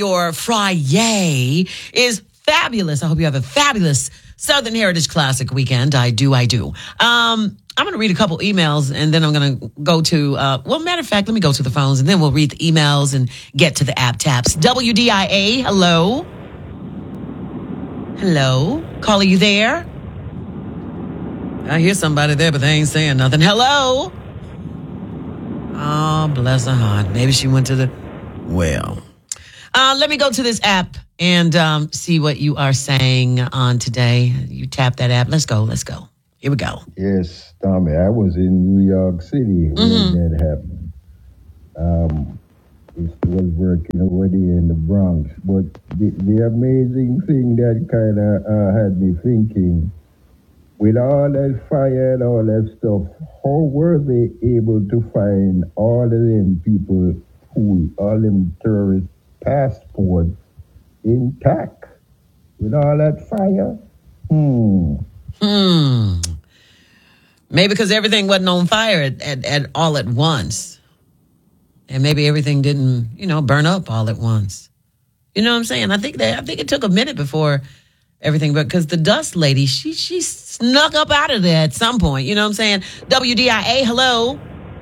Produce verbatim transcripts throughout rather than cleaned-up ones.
your Friday is fabulous. I hope you have a fabulous Southern Heritage Classic weekend. I do, I do. Um, I'm going to read a couple emails and then I'm going to go to, uh, well, matter of fact, let me go to the phones and then we'll read the emails and get to the app taps. W D I A, hello. Hello. Caller, you there? I hear somebody there, but they ain't saying nothing. Hello. Oh, bless her heart. Maybe she went to the well. Uh, let me go to this app and um, see what you are saying on today. You tap that app. Let's go. Let's go. Here we go. Yes, Tommy. I was in New York City when mm-hmm. that happened. Um, it was working already in the Bronx. But the, the amazing thing that kind of uh, had me thinking, with all that fire and all that stuff, how were they able to find all of them people who, all them terrorist passports intact with all that fire? Hmm. Hmm. Maybe because everything wasn't on fire at, at, at all at once. And maybe everything didn't, you know, burn up all at once. You know what I'm saying? I think that I think it took a minute before everything, but because the dust lady, she she snuck up out of there at some point. You know what I'm saying? W D I A, hello.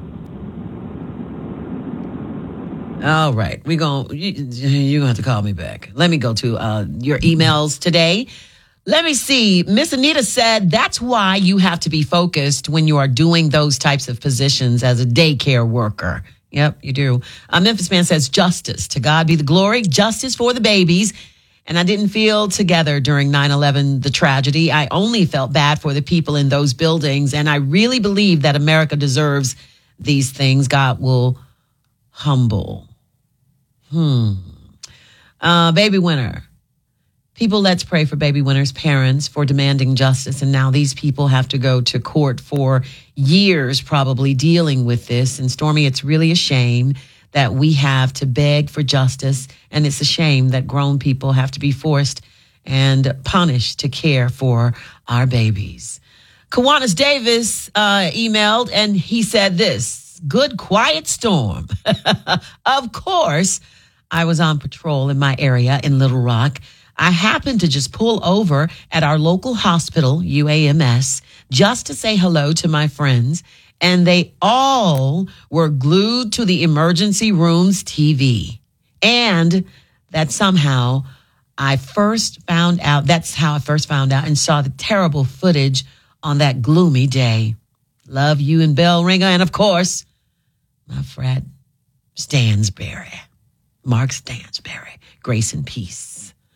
All right, we gonna you, you're gonna have to call me back. Let me go to uh, your emails today. Let me see. Miss Anita said that's why you have to be focused when you are doing those types of positions as a daycare worker. Yep, you do. Uh, Memphis Man says justice. To God be the glory. Justice for the babies. And I didn't feel together during nine eleven, the tragedy. I only felt bad for the people in those buildings. And I really believe that America deserves these things. God will humble. Hmm. Uh, Baby Winner. People, let's pray for Baby Winner's parents for demanding justice. And now these people have to go to court for years probably dealing with this. And Stormy, it's really a shame that we have to beg for justice. And it's a shame that grown people have to be forced and punished to care for our babies. Kiwanis Davis uh, emailed and he said this, good quiet storm. Of course, I was on patrol in my area in Little Rock. I happened to just pull over at our local hospital, U A M S, just to say hello to my friends. And they all were glued to the emergency room's T V. And that somehow I first found out, that's how I first found out and saw the terrible footage on that gloomy day. Love you and Bell Ringer. And of course, my friend Stansberry, Mark Stansberry, grace and peace.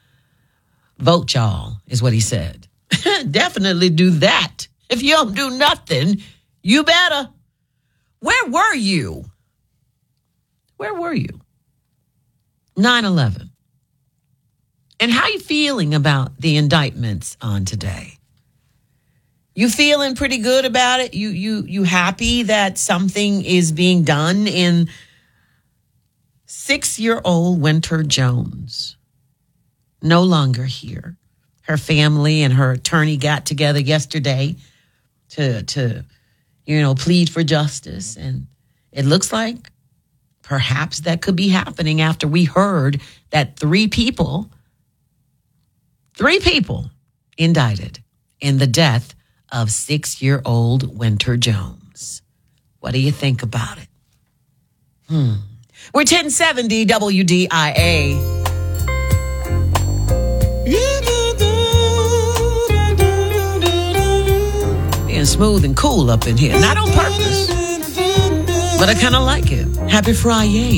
Vote y'all is what he said. Definitely do that. If you don't do nothing, you better. Where were you? Where were you? nine eleven. And how you feeling about the indictments on today? You feeling pretty good about it? You you you happy that something is being done in six-year-old Winter Jones? No longer here. Her family and her attorney got together yesterday to to you know, plead for justice. And it looks like perhaps that could be happening after we heard that three people, three people indicted in the death of six-year-old Winter Jones. What do you think about it? Hmm. We're ten seventy W D I A. Being smooth and cool up in here. Not on purpose, but I kind of like it. Happy Friday.